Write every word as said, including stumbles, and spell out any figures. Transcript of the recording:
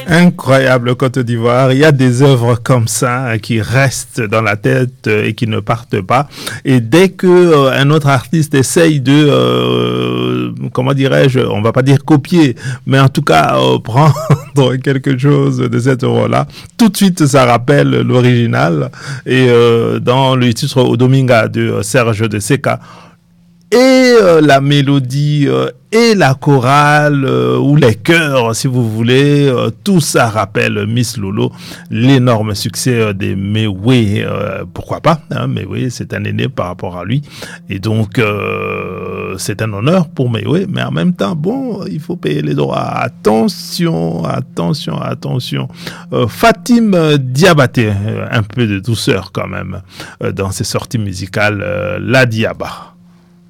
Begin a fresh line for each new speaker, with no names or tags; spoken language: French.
Incroyable Côte d'Ivoire. Il y a des œuvres comme ça hein, qui restent dans la tête euh, et qui ne partent pas. Et dès que euh, un autre artiste essaye de, euh, comment dirais-je, on va pas dire copier, mais en tout cas euh, prendre quelque chose de cette œuvre-là, tout de suite ça rappelle l'original. Et euh, dans le titre Odominga de Serge de Seka, et euh, la mélodie euh, et la chorale euh, ou les chœurs si vous voulez, euh, tout ça rappelle Miss Lolo, l'énorme succès euh, des Mewe, euh, pourquoi pas hein, Mewe c'est un aîné par rapport à lui et donc euh, c'est un honneur pour Mewe, mais en même temps bon il faut payer les droits, attention attention attention euh, Fatim Diabaté, un peu de douceur quand même euh, dans ses sorties musicales, euh, la Diaba.